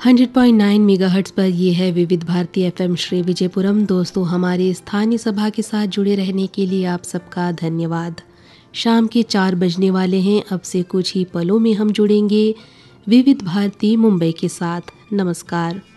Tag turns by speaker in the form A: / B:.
A: 100.9 megahertz पर ये है विविध भारती एफएम श्री विजयपुरम। दोस्तों, हमारे स्थानीय सभा के साथ जुड़े रहने के लिए आप सबका धन्यवाद। शाम के 4 बजने वाले हैं। अब से कुछ ही पलों में हम जुड़ेंगे विविध भारती मुंबई के साथ। नमस्कार।